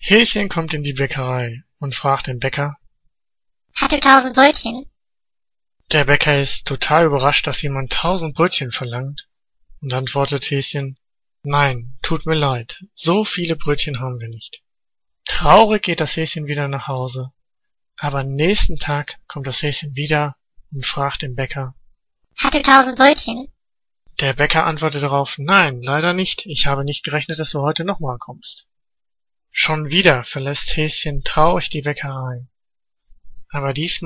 Häschen kommt in die Bäckerei und fragt den Bäcker: Hast du 1000 Brötchen? Der Bäcker ist total überrascht, dass jemand 1000 Brötchen verlangt, und antwortet Häschen: Nein, tut mir leid, so viele Brötchen haben wir nicht. Traurig geht das Häschen wieder nach Hause, aber am nächsten Tag kommt das Häschen wieder und fragt den Bäcker: Hast du 1000 Brötchen? Der Bäcker antwortet darauf: Nein, leider nicht, ich habe nicht gerechnet, dass du heute nochmal kommst. Schon wieder verlässt Häschen traurig die Bäckerei, aber diesmal